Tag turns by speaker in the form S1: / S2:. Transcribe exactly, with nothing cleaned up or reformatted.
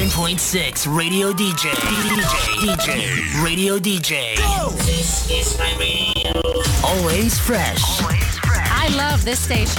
S1: point six Radio D J. D J. D J. Radio D J. Go! This is my radio. Always fresh.
S2: Always fresh. I love this station.